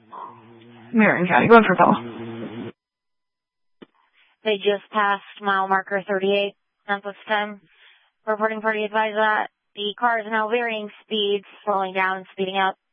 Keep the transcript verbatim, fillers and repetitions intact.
Marion County, going for call. They just passed mile marker thirty-eight at this time. Reporting party advised that the car is now varying speeds, slowing down and speeding up.